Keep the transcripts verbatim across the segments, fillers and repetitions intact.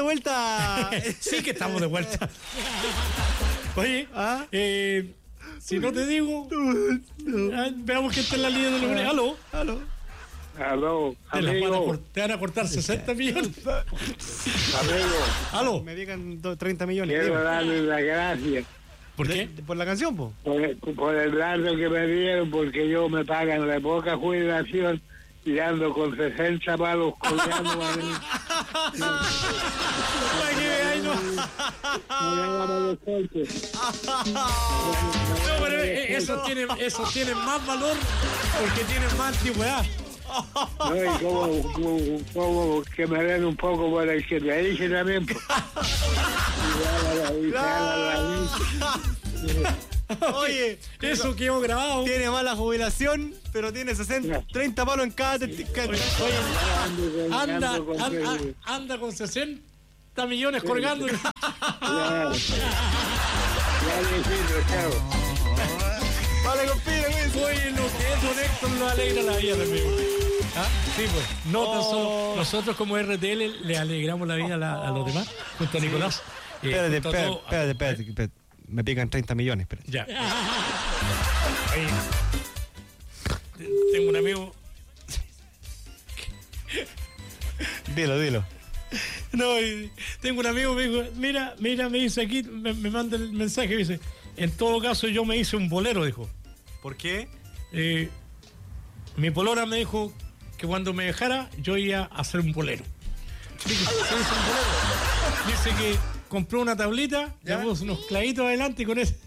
de vuelta. Sí que estamos de vuelta. Oye, ¿Ah? eh, si no te digo, ah, veamos que está en la línea de los buenos. Aló. Aló. Aló, Te, las van a, amigo, cort- te van a cortar sesenta millones. amigo, Aló. Me digan do- treinta millones. quiero Dime. darle las gracias ¿Por De- qué? Por la canción, po. por el, por el rato que me dieron, porque yo me pagan de poca jubilación y ando con sesenta palos colgando. Para que veáis, no. No, No, pero eh, eso tiene, eso tiene más valor porque tiene más antigüedad. y como, como, como que me den un poco por el que te dije también. pues. Y jala la- y jala la- Oye, Eso quedó grabado. tiene mala jubilación, pero tiene sesenta, treinta palos en cada. te- ca- Oye, ando con- anda, ando con- anda, anda con sesenta millones colgando. Ya, ya necesito, chao. Vale, compadre, güey. Oye, lo que es don Héctor lo alegra la vida también. ¿Ah? Sí, pues. No tan solo nosotros como R T L le alegramos la vida a, la- a los demás, junto a Nicolás. eh, Espérate, junto a espérate, todo- espérate, espérate, espérate. Me pican treinta millones, espérate. Ya. Oye, te- tengo un amigo. Dilo, dilo. No, y tengo un amigo que me dijo, mira, mira, me dice aquí, me, me manda el mensaje, me dice, en todo caso yo me hice un bolero, dijo. ¿Por qué? Eh, mi polora me dijo que cuando me dejara yo iba a hacer un bolero. Dice que se hizo un bolero. Dice que compró una tablita, le puso unos clavitos adelante y con eso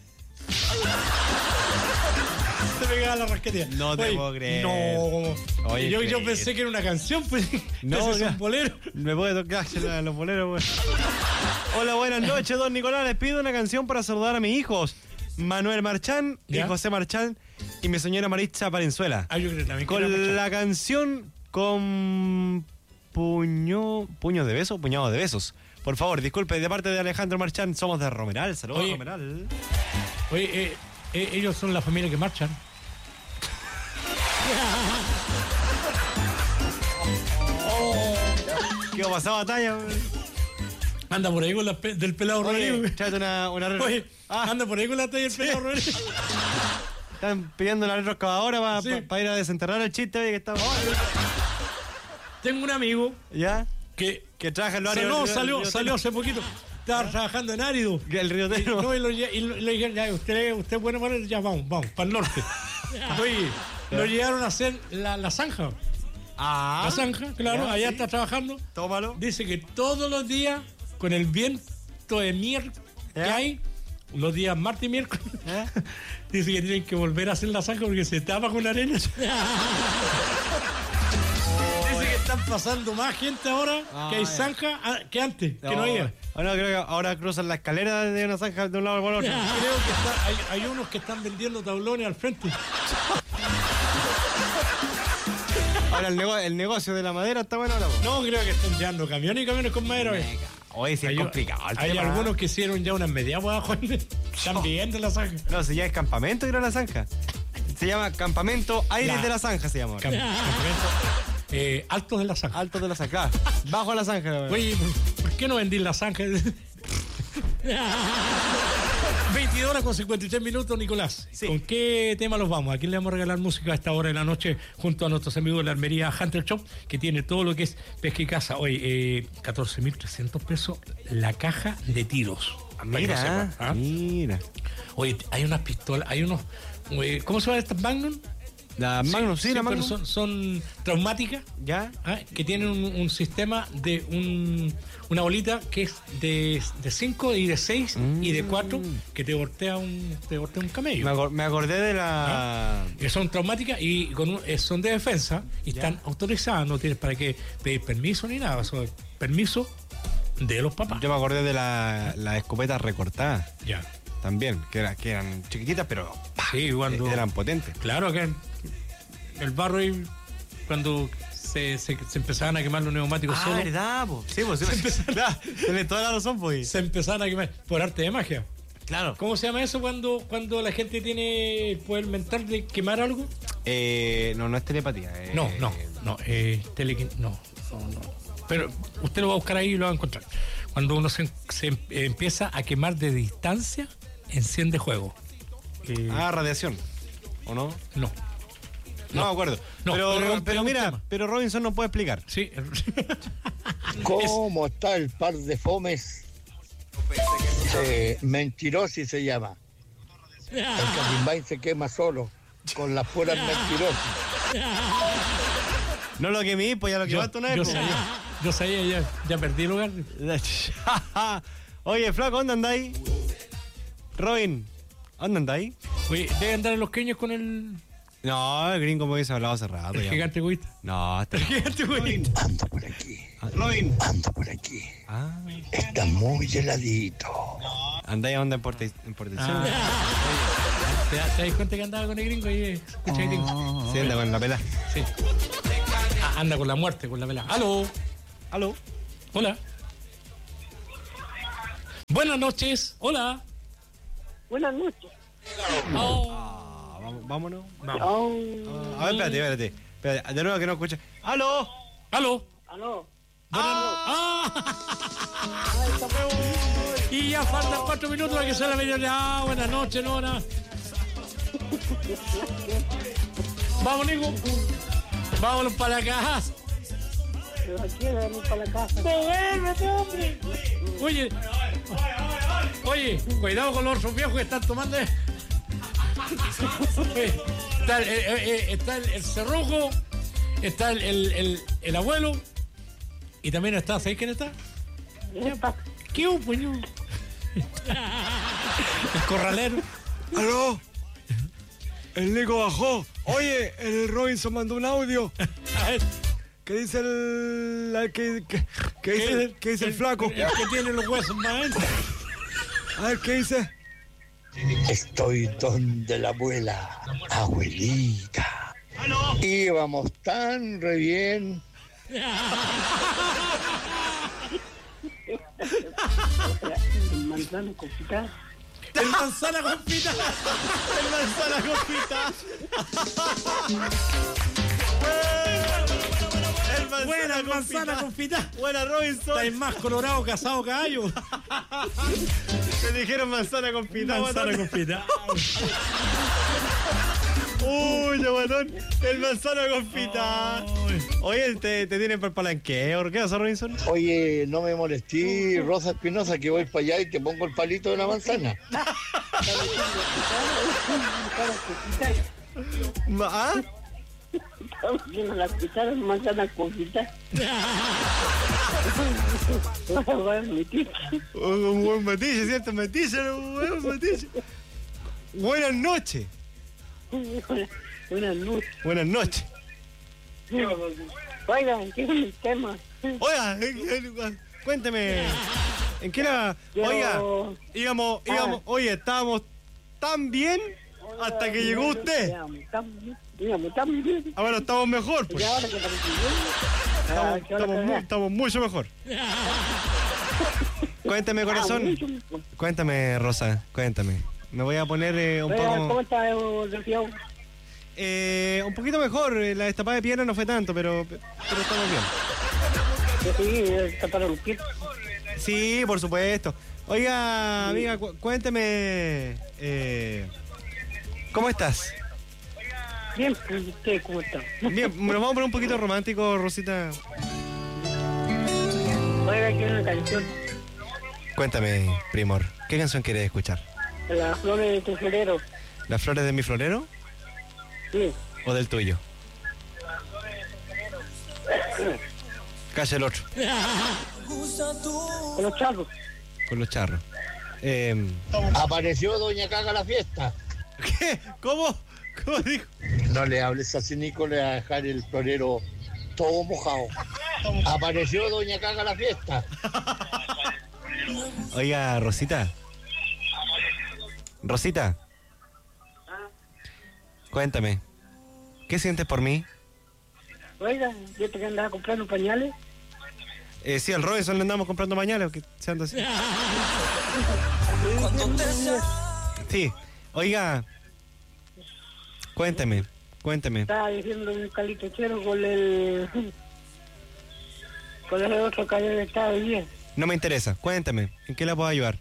se pegaba la rasquetilla. No te puedo creer. No. Oye, yo, yo creer. pensé que era una canción, pues. No, No, es ya. un bolero. Me puede tocar la- los boleros, güey. Hola, buenas noches, don Nicolás. Les pido una canción para saludar a mis hijos, Manuel Marchán y ¿Ya? José Marchán y mi señora Maritza Palenzuela. Ah, yo creo que también que era Con mucho. la canción con puño, puños de besos, puñados de besos. Por favor, disculpe, de parte de Alejandro Marchán, somos de Romeral. Saludos, Oye. Romeral. Oye, eh, eh, ellos son la familia que marchan. ¿Qué ha pasado, batalla, güey? Anda por ahí con la pe- del pelado Rodrigo. Oye, tráete una, una Oye, Ah, anda por ahí con la talla del pelado Rodrigo. están pidiendo la retroexcavadora para Sí. ir a desenterrar el chiste, oye, que está. Tengo un amigo ¿Ya? que Que trabaja en los sa- áreas- no, el- el- salió, el- salió hace poquito. Estaba trabajando en Árido. El río Y, Teno. no, y lo, lle- y lo- le dijeron, ya, usted, usted es bueno para ya vamos, vamos, para el norte. Oye, lo llegaron a hacer la, la zanja. Ah, La zanja, claro, ya, allá sí. está trabajando. Tómalo. Dice que todos los días, con el viento de mierda que ¿Ya? hay, los días martes y miércoles, ¿Ya? dice que tienen que volver a hacer la zanja porque se tapa con arena. Dice que están pasando más gente ahora Ah, que hay ya. zanja ah, que antes, que no había. Bueno, creo que ahora cruzan la escalera de una zanja de un lado al otro. Creo que está- hay, hay unos que están vendiendo tablones al frente. Ahora el, nego- el negocio de la madera está bueno ahora. po. No, creo que están llevando camiones y camiones con madera. oye. Oye, sí es Hay, complicado el hay tema. algunos que hicieron ya unas medias abajo. Están viviendo la zanja. No, si ya es campamento ir a la zanja. Se llama Campamento Aires La- de la Zanja, se llama ahora. Cam- campamento, eh, altos de la zanja. Alto de la zanja. Bajo la zanja. güey. Oye, ¿por qué no vendí la zanja? veintidós horas con cincuenta y tres minutos, Nicolás. Sí. ¿Con qué tema los vamos? ¿A quién le vamos a regalar música a esta hora de la noche junto a nuestros amigos de la Armería Hunter Shop, que tiene todo lo que es pesca y caza? Hoy, eh, catorce mil trescientos pesos la caja de tiros. Para que lo Mira, sepan, ¿ah? mira. Oye, hay unas pistolas, hay unos... eh, ¿Cómo se llaman estas Magnum? La Magnum, sí, la pero Magnum. Son, son traumáticas. ¿Ya? Ah, que tienen un, un sistema de un, una bolita que es de cinco y de seis y de cuatro que te voltea un, te voltea un camello. Me, acor- me acordé de la... Que son traumáticas y con un- eh, son de defensa y Ya. están autorizadas, no tienes para qué pedir permiso ni nada, son permiso de los papás. Yo me acordé de la, la escopeta recortada Ya. también, que, era, que eran chiquititas, pero Sí, cuando, eran potentes. claro que el barro ahí, cuando se, se, se empezaban a quemar los neumáticos Ah, solos, ¿verdad? Po? Sí, pues sí. Claro, tenés toda la razón, pues. se empezaban a quemar por arte de magia. Claro. ¿Cómo se llama eso cuando, cuando la gente tiene el poder mental de quemar algo? Eh, no, no es telepatía. eh, No, no, no, eh, telequin- no, no, no. Pero usted lo va a buscar ahí y lo va a encontrar. Cuando uno se, se em- empieza a quemar de distancia, enciende fuego. Eh, Ah, radiación. ¿O no? no. No, me acuerdo. No, pero, pero pero, es un- es un mira, tema. pero Robinson no puede explicar. Sí. ¿Cómo está el par de fomes? Eh, Mentirosi se llama. El Catimbay se quema solo, con las puras mentirosas. No lo quemé, pues ya lo yo, quemaste una vez. yo pues. sabía, yo sabía, ya, ya perdí el lugar. Oye, flaco, ¿dónde andáis? Robin, ¿dónde andáis? Oye, debe andar en los queños con el, No, el gringo me hubiese hablado hace rato el ya. gigante egoísta. No, está... El gigante egoísta. Ando por aquí, Robin. ando por aquí. Ah, Está muy heladito. andáis a onda en, porte, en protección. Ah. Oye, ¿te, das- te das cuenta que andaba con el gringo y eh, se escucha el gringo? Sí, anda con la pela. Sí. Ah, anda con la muerte, con la vela. ¡Aló! ¿Aló? Hola. Buenas noches. Hola. Buenas noches. Oh. Ah, vamos- vámonos. Vamos. Oh, Ah, a ver, espérate, espérate. Espérate, de nuevo que no escucha. ¡Aló! ¡Aló! aló. ¡Ah! Y ya faltan cuatro minutos para que sea la medianoche. Ah, buenas noches, Nora. Vamos, Nico. Vámonos para la casa. Pero aquí vamos para la casa. ¡Devuélvete, hombre! Oye, oye, cuidado con los otros viejos que están tomando. Oye, está el, eh, eh, está el, el cerrojo, está el, el, el, el abuelo y también está, ¿sabes quién está? ¿Qué hubo, pues, no? El corralero. ¡Aló! El Nico bajó. Oye, el Robinson mandó un audio. A ver, ¿Qué dice el. el- ¿Qué, qué, qué dice, qué dice el flaco? El que tiene los huesos más anchos. A ver, ¿qué dice? Estoy donde la abuela, abuelita. Íbamos tan re bien. Manzana confita. El manzana confita. El manzana confita. El manzana Buena manzana confita. confita. Buena, Robinson. Estáis más colorado que asado gallo. Te dijeron manzana confita. Manzana guatón. confita. Uy, ya, guatón. El manzana confita. Ay. Oye, te, te tienen por palanqueo. ¿Qué pasa, Robinson? Oye, no me molestí, Rosa Espinosa, que voy para allá y te pongo el palito de la manzana. ¿Ah? Estamos viendo la cuchara de manzana confita. Bueno, mi tía. Un buen matiche, ¿cierto? Matiche, un buen matiche. Buenas noches. Buenas noches. Buenas noches. Oigan, ¿qué es el tema? Oiga, eh, eh, cuénteme. ¿En qué era? Yo- Oiga, íbamos, íbamos, oye, estábamos tan bien hasta que llegó usted. Digamos, estamos bien. Digamos, estamos bien. Ahora estamos mejor, Y pues. ahora que estamos bien. Estamos, Ah, ¿qué hora estamos, que mu- es? estamos mucho mejor. Cuéntame, Ah, corazón. mucho mejor. Cuéntame, Rosa, cuéntame. Me voy a poner eh, un Oiga, ¿cómo poco. está el desfiado? Eh, un poquito mejor. eh, La destapada de pierna no fue tanto, pero, pero estamos bien. Sí, está para los pies. Sí, por supuesto. Oiga, amiga, cu- cuénteme. eh, ¿Cómo estás? Bien, pues, ¿usted cómo está? Bien, nos vamos a poner un poquito romántico, Rosita. Oiga, aquí una canción. Cuéntame, Primor, ¿qué canción quieres escuchar? Las flores de tu florero. ¿Las flores de mi florero Sí. o del tuyo? Calla el otro, Con los charros. con los charros. Eh, Apareció Doña Caga a la fiesta. ¿Qué? ¿Cómo? ¿Cómo dijo? No le hables así, Nico, le va a dejar el florero todo mojado. Apareció Doña Caga a la fiesta. Oiga, Rosita. Rosita. Cuéntame, ¿qué sientes por mí? Oiga, yo te andaba comprando pañales. Eh, sí, al Robinson le andamos comprando pañales, que se anda así. Sí, oiga, cuéntame, cuéntame. Estaba diciendo un calito chero con el. Con el otro calle de estado bien. No me interesa. Cuéntame, ¿en qué la puedo ayudar?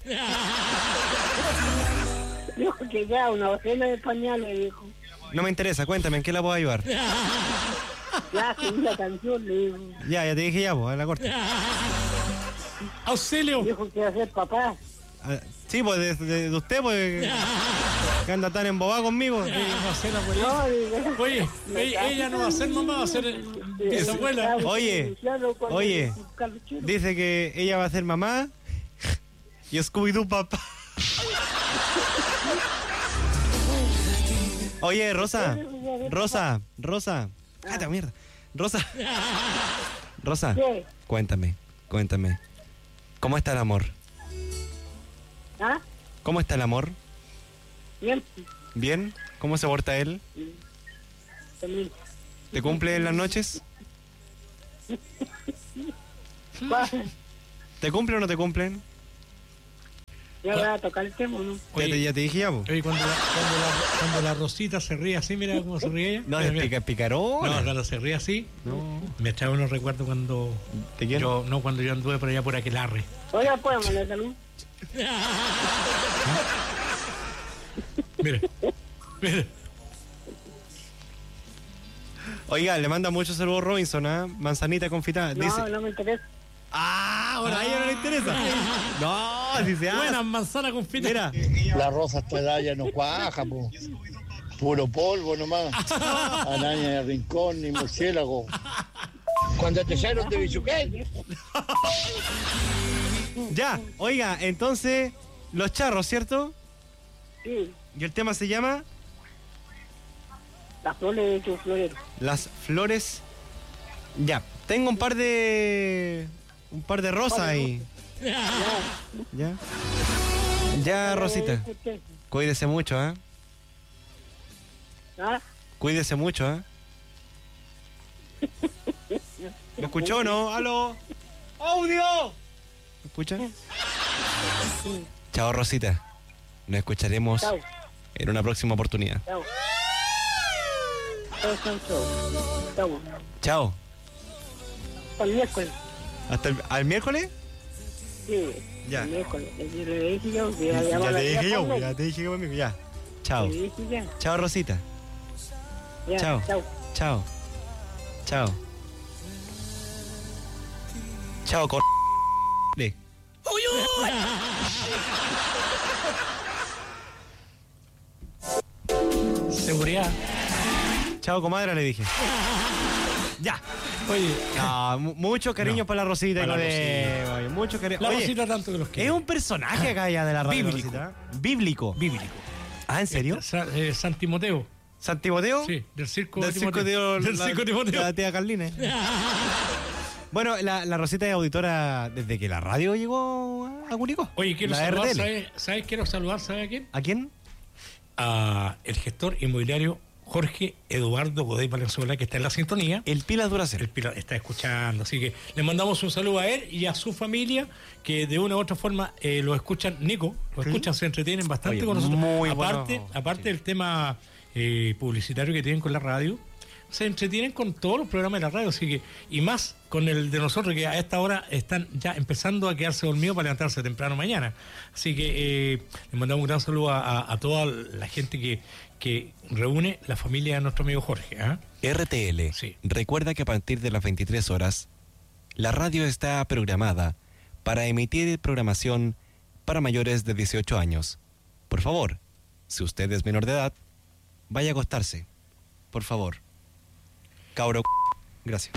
Dijo que ya, una docena de pañales, dijo. No me interesa, cuéntame, ¿en qué la puedo ayudar? Ya, que una canción, le dijo. Ya, ya te dije ya, pues, a la corte. ¡Auxilio! Dijo que iba a ser papá. Ah, sí, pues, de, de- de usted, pues, que anda tan embobada conmigo. Ella va a ser abuelita. No, digo, Oye, ella, ella no va a ser mamá, va a ser bisabuela. Oye, oye, dice que ella va a ser mamá y Scooby-Doo papá. Oye, Rosa, Rosa, Rosa, cállate, mierda. Rosa, Rosa, ¿Qué? cuéntame, cuéntame. ¿Cómo está el amor? ¿Ah? ¿Cómo está el amor? Bien. ¿Bien? ¿Cómo se porta él? También. ¿Te cumple en las noches? Va, ¿Te cumple o no te cumplen? ya va a tocar el tema, ¿no? Ya te, Oye, ya te dije ya, po. oye, cuando, la, cuando, la, cuando la Rosita se ríe así, mira cómo se ríe ella. No, Mira, es mira. pica, picarona. No, cuando se ríe así, No. me trae unos recuerdos cuando ¿Te quiero? yo, no, cuando yo anduve por allá por Aquelarre. Oiga, pues, mandar también. Mira, mira. Oiga, le manda muchos saludos Robinson, ¿ah? Manzanita confitada. No, Dice. no me interesa. Ah, ahora a ella no le interesa. No, si se hace. Buenas manzanas con fina. Mira, La rosa esta edad ya no cuaja, po. Puro polvo nomás. Araña de rincón ni murciélago. Cuando te echaron de bichuquén. ya, oiga, entonces, los charros, ¿cierto? Sí, Y el tema se llama las flores de tu florero. Las flores. Ya, tengo un par de. Un par de rosas ahí. Ya. Ya, Rosita. Escuché. Cuídese mucho, ¿eh? ¿Ah? Cuídese mucho, ¿eh? ¿Me escuchó o no? ¡Aló! ¡Audio! ¿Me escucha? Chao, Rosita. Nos escucharemos Chao, en una próxima oportunidad. chao. Chao, chao, chao. Chao. Chao. Hasta el miércoles. ¿Hasta el al miércoles? Sí. Ya. El miércoles. Le le dije yo que iba a Ya llamar a te la dije tía yo, Paula. ya te dije yo conmigo, ya. Chao. Le dije ya. Chao, Rosita. Ya, Chao. chao. Chao. Chao. Chao, cor... de. Seguridad. Chao, comadre, le dije. Ya. Oye, No, mu- mucho cariño No, para la Rosita. para y la lo de- oye, mucho cariño. la Oye, Rosita tanto que los es quiere. un personaje acá ya de la radio. Bíblico. Rosita. Bíblico. Bíblico. Ah, ¿en serio? Sa- eh, San Timoteo. ¿San Timoteo? Sí, del circo Del circo Timoteo. de Del la, circo de Timoteo. la tía Carlina. Bueno, la, la Rosita es auditora desde que la radio llegó a Curicó. Oye, quiero la saludar, R T L. ¿sabes? ¿sabes? Quiero saludar, ¿sabes a quién? ¿A quién? A el gestor inmobiliario Jorge Eduardo Godoy Valenzuela, que está en la sintonía. El Pilas Duracell. El Pilar está escuchando, así que le mandamos un saludo a él y a su familia, que de una u otra forma eh, lo escuchan, Nico, lo ¿Sí? escuchan, se entretienen bastante Oye, con nosotros. muy aparte, bueno. aparte Sí. del tema eh, publicitario que tienen con la radio, se entretienen con todos los programas de la radio, así que, y más con el de nosotros, que a esta hora están ya empezando a quedarse dormidos para levantarse temprano mañana. Así que eh, le mandamos un gran saludo a, a- a toda la gente que, que reúne la familia de nuestro amigo Jorge. ¿ah? R T L. Sí. Recuerda que a partir de las veintitrés horas, la radio está programada para emitir programación para mayores de dieciocho años. Por favor, si usted es menor de edad, vaya a acostarse. Por favor. Cabro. Gracias.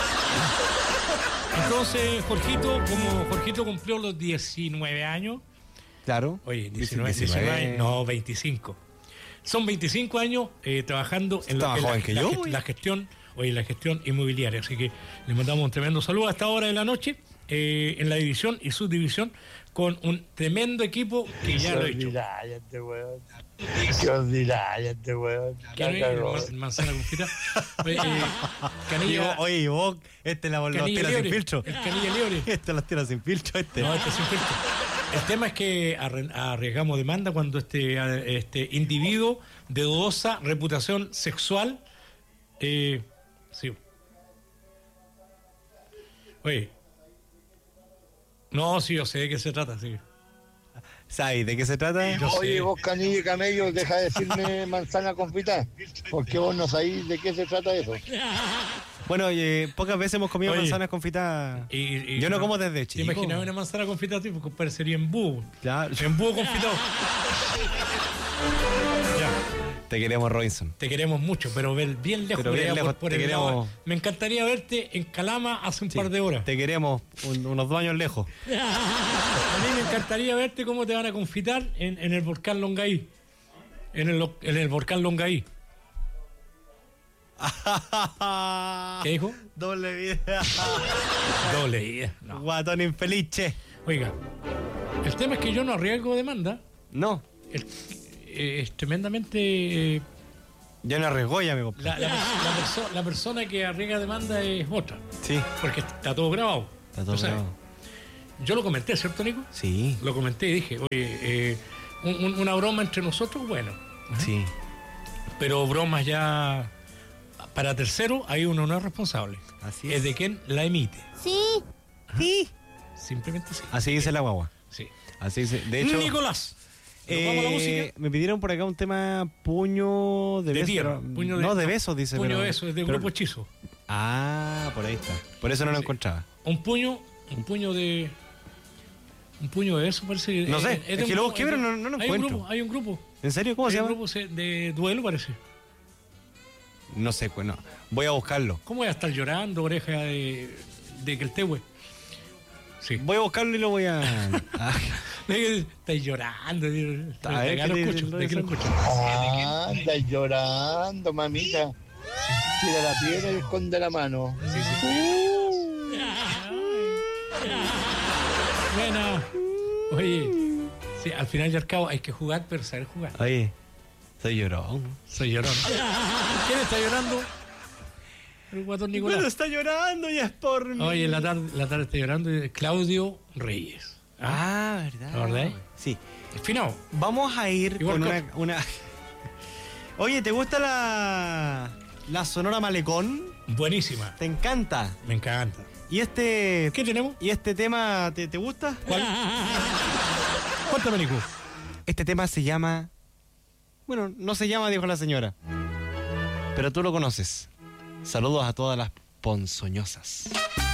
Entonces, Jorgito, como Jorgito cumplió los diecinueve años, Claro. oye, diecinueve, diecinueve años, no, veinticinco. Son veinticinco años eh, trabajando en, Está más en joven que yo, gest- güey. la gestión, oye, la gestión inmobiliaria. Así que le mandamos un tremendo saludo a esta hora de la noche, eh, en la división y subdivisión, con un tremendo equipo que ya lo he hecho. ordinaria este weón. Qué ordinaria este weón. Que no hay- La cagó. man- manzana confita. Eh, eh, Y canilla, vos- oye, y vos, este la, los canilla tira sin libre, filtro. el canilla libre. Este los tira sin filtro, este. No, este es sin filtro. El tema es que arre- arriesgamos demanda cuando este, este individuo de dudosa reputación sexual. Eh, sí. Oye. No, sí, yo sé de qué se trata, sí. ¿Sabes de qué se trata? Yo Oye, sé. vos canilla y camello, deja de decirme manzana confitada, porque vos no sabéis de qué se trata eso. Bueno, eh, pocas veces hemos comido Oye. manzanas confitadas. Y- y- Yo no como desde ¿Te chico. imaginas una manzana confitada, tipo, que parecería embúo? Claro. Embúo confitado. Ya. Te queremos, Robinson. Te queremos mucho, pero ver bien lejos. Pero bien por allá, lejos, por- por te el lado. queremos. Me encantaría verte en Calama hace un Sí, par de horas. Te queremos un- unos dos años lejos. A mí me encantaría verte cómo te van a confitar en, en el volcán Longaí. En el, lo- en el volcán Longaí. ¿Qué dijo? Doble vida. Doble I. No. Guatón infeliz, che. Oiga, el tema es que yo no arriesgo demanda. No, El- eh, es tremendamente. eh, ya no arriesgó ya, amigo. la, la pers- la perso- la persona que arriesga demanda es otra. Sí, Porque está todo grabado. está todo Tú sabes. grabado. Yo lo comenté, ¿cierto, Nico? Sí, Lo comenté y dije, oye, eh, un- un- una broma entre nosotros, bueno. sí. Pero bromas ya para tercero, ahí uno no es responsable. Así Es es. de quien la emite. Sí. Sí. Simplemente sí. Así dice la guagua. Sí. Así dice. De hecho, Nicolás. ¿Nos vamos a la eh, música? me pidieron por acá un tema puño de, De besos. tierra. pero- Puño de, no, de besos, dice. Puño pero- de besos, es de pero- grupo hechizo. Ah, por ahí está. Por eso no lo Sí. encontraba. Un puño, un puño de. Un puño de besos, parece que. No sé, de es que un lo grupo- busqué, pero de- no- no lo hay un encuentro. grupo, hay un grupo. ¿En serio? ¿Cómo Hay se un llama? grupo se- de duelo, parece. No sé, pues no. Voy a buscarlo. ¿Cómo voy a estar llorando, oreja de, de que el tehue? Sí. Voy a buscarlo y lo voy a. Ah, Estáis llorando. De, de, A ver, de, ¿qué acá lo dice escucho, el de aquí lo Robinson? escucho. Ah, anda llorando, mamita. Tira la piedra y esconde la mano. Bueno, oye, sí, al final y al cabo hay que jugar, pero saber jugar. Oye, soy llorón. Soy llorón. ¿Quién está llorando? El guatón Bueno, Nicolás. está llorando y es por mí. Oye, la tarde, la tarde está llorando eh, Claudio Reyes. Ah, ¿verdad? ¿La verdad? Sí. Finado. Vamos a ir Igual con co- una, una. Oye, ¿te gusta la. la Sonora Malecón? Buenísima. ¿Te encanta? Me encanta. ¿Y este. ¿Qué tenemos? ¿Y este tema te, te gusta? ¿Cuál? Cuéntame, Nico. Este tema se llama. Bueno, no se llama, dijo la señora. Pero tú lo conoces. Saludos a todas las ponzoñosas.